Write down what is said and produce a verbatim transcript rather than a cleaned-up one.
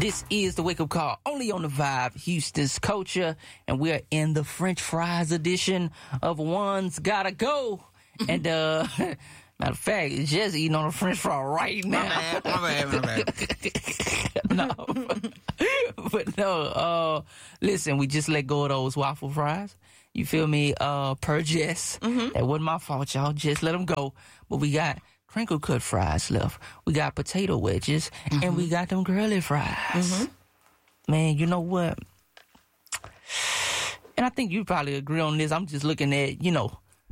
This is the Wake Up Call, only on the Vibe, Houston's culture, and we're in the French fries edition of One's Gotta Go. And, uh, matter of fact, it's just eating on a French fry right now. My bad, my bad, my bad. No. But no, uh, listen, we just let go of those waffle fries. You feel me? Uh, per Jess. Mm-hmm. That wasn't my fault, y'all. Just let them go. But we got crinkle cut fries left. We got potato wedges, mm-hmm. and we got them girly fries. Mm-hmm. Man, you know what? And I think you probably agree on this. I'm just looking at, you know,